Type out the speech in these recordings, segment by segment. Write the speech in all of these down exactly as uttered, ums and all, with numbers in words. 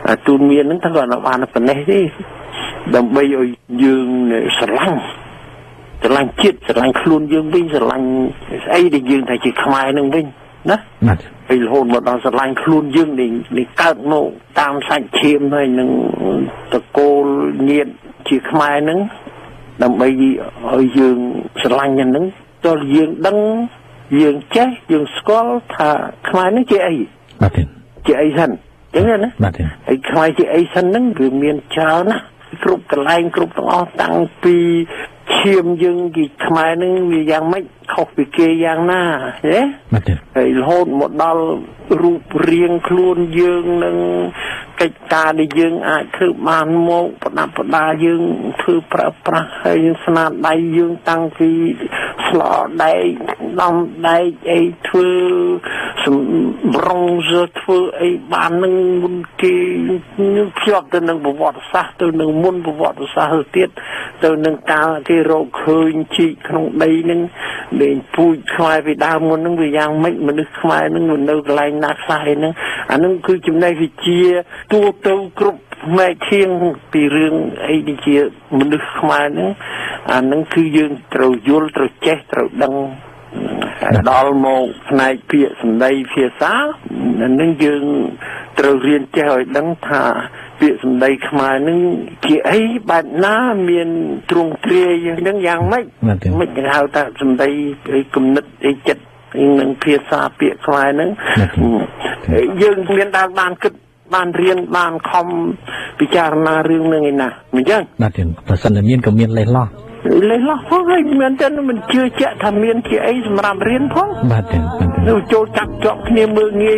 ទូនមានហ្នឹងថាគាត់នៅបានប៉ុណ្ណេះទេដើម្បីឲ្យយើងស្រឡាញ់ស្រឡាញ់ជាតិស្រឡាញ់ខ្លួនយើងវិញស្រឡាញ់ស្អីដែលយើងថាជាខ្មែរនឹងវិញណាហើយរហូតមកដល់ស្រឡាញ់ខ្លួនយើងនេះកើតមកតាមសាច់ឈាមហើយនឹងតកូលញាតិជាខ្មែរនឹងដើម្បីឲ្យយើងស្រឡាញ់ហ្នឹងតើយើងដឹងយើងចេះយើងស្គាល់ថាខ្មែរនឹងជាអីបាទជាអីសិនចឹងណាបាទហើយខ្មែរជាអីសិនហ្នឹងវាមានច្រើនណាគ្រប់កន្លែងគ្រប់ទាំងអស់តាំងពីឈាមយើងពីខ្មែរនឹងវាយ៉ាងម៉េចខុសពីគេយ៉ាងណាទេហើយរហូតមកដល់រូបរាងខ្លួនយើងនឹងកិច្ចការដែលយើងអាចធ្វើបានមកប្រដាប់ប្រដាយើងធ្វើប្រើប្រាស់ហើយស្នាដៃយើងតាំងពីស្លោដែកដំដែកអីធ្វើសម្រងធ្វើអីបាននឹងមុនគេភ្ជាប់ទៅនឹងប្រវត្តិសាស្ត្រទៅនឹងមុនប្រវត្តិសាស្ត្រទៀតទៅនឹងការគេរកឃើញជីកក្នុងដីនឹងលេងពូជខ្មែរពីដើមមុននឹងវាយ៉ាងម៉េចមនុស្សខ្មែរនឹងនៅកន្លែងណាខ្លះហ្នឹងអានឹងគឺចំណេះវិជ្ជាទូទៅគ្រប់ផ្នែកធៀងពីរឿងអីដែលជាមនុស្សខ្មែរហ្នឹងអានឹងគឺយើងត្រូវយល់ត្រូវចេះត្រូវដឹងដល់មកផ្នែកពាក្យសម្ដីភាសានឹងយើងត្រូវរៀនចេះឲ្យដឹងថាពាក្យសម្ដីខ្មែរនឹងជាអីបែបណាមានទ្រង់ទ្រាយហ្នឹងយ៉ាងម៉េចមិនគេហៅថាសម្ដីគំនិតអីចិត្តនឹងភាសាពាក្យខ្មែរហ្នឹងយើងមានដើរបានគិតបានរៀនបានខំពិចារណារឿងហ្នឹងឯណាអញ្ចឹងបាទបើសិនតែមានក៏មានលេសលោះលេសលោះផងហើយមិនតែមិនជឿជាក់ថាមានជាអីសម្រាប់រៀនផងបាទនៅចូលចាប់ជាប់គ្នាមើលងាយ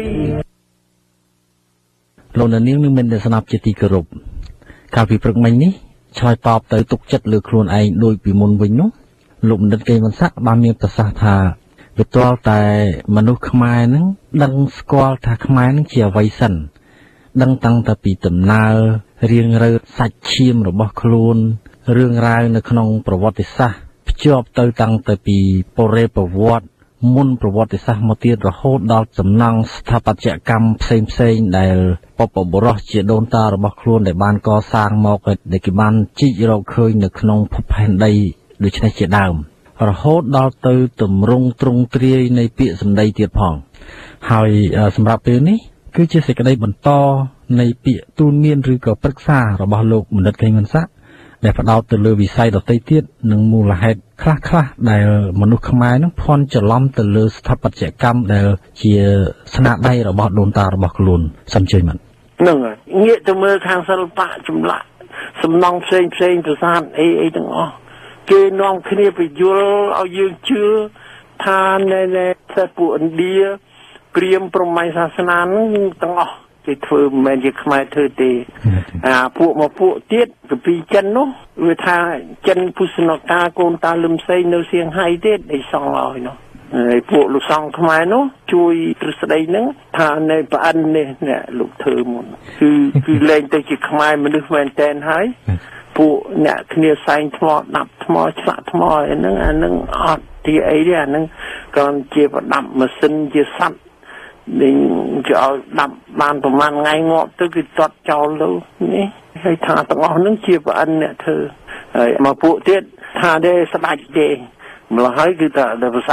លោកនាងនឹងមានតែស្នាប់ជាទីគោរពកាលពីព្រឹកមិញនេះឆ្លើយតបទៅទុកចិត្តលើខ្លួនឯងដូចពីមុនវិញនោះលោកបណ្ឌិតកេងវណ្ណស័ក្តិបានមានប្រសាសន៍ថាវាទាល់តែមនុស្សខ្មែរនឹងដឹងស្គាល់ថាខ្មែរនឹងជាអ្វីសិនដឹងតាំងតែពីដំណើររៀងរើសាច់ឈាមរបស់ខ្លួនរឿងរ៉ាវនៅក្នុងប្រវត្តិសាស្ត្រភ្ជាប់ទៅតាំងតែពីបរិបប្រវត្តិមុនប្រវត្តិសាស្ត្រមកទៀតរហូតដល់សំណង់ស្ថាបត្យកម្មផ្សេងផ្សេងដែលបព្វបុរសជាដូនតារបស់ខ្លួនដែលបានកសាងមកដែលគេបានជីករកឃើញនៅក្នុងភពផែនដីដូច្នេះជាដើមរហូតដល់ទៅទម្រង់ទ្រង់ទ្រាយនៃពាក្យសម្ដីទៀតផងហើយសម្រាប់ពេលនេះគឺជាសេចក្តីបន្តនៃពាក្យទូនមានឬក៏ប្រឹក្សារបស់លោកបណ្ឌិតកេងវណ្ណស័ក្តិដែលផ្ដោតទៅលើវិស័យដទៃទៀតនិងមូលហេតុខ្លះខ្លះដែលមនុស្សខ្មែរនឹងភ័ន្តច្រឡំទៅលើស្ថាបត្យកម្មដែលជាស្នាដៃរបស់ដូនតារបស់ខ្លួនសូមជឿមិនហ្នឹងហើយងាកទៅមើលខាងសិល្បៈចម្លាក់សំណង់ផ្សេងផ្សេងប្រាសាទអីអីទាំងអស់គេនាំគ្នាពយល់ឲ្យយើងជឿថានៅនៅពួកឥណ្ឌាព្រាហ្មណ៍ព្រហ្មញ្ញសាសនានឹងទាំងអស់គេធ្វើមិនមែនជាខ្មែរធ្វើទេអាពួកមកពួកទៀតកាពីចិននោះវាថាចិនពុស្ណកាកូនតាលឹមសីនៅសៀងហៃទៀតឯសងឲ្យនោះហើយពួកលោកសង្ឃខ្មែរនោះជួយទ្រឹស្ដីហ្នឹងថានៅប្រអិននេះអ្នកលោកធ្វើមុនគឺគឺលែងទៅជាខ្មែរមនុស្សមែនតែនហើយពួកអ្នកគ្នាសែងថ្មដាប់ថ្មឆ្លាក់ថ្មអីហ្នឹងអាហ្នឹងអត់ទីអីទេអាហ្នឹងគ្រាន់ជាប្រដាប់ម៉ាស៊ីនជាសัตว์នឹងគេឲ្យដាប់បានប្រហែលថ្ងៃងាប់ទៅគឺទាត់ចោលទៅនេះហើយថាទាំងអស់ហ្នឹងជាប្រអិនអ្នកធ្វើហើយមកពួកទៀតថាទេស្ដាច់ទេម្ល៉េះហើយគឺថា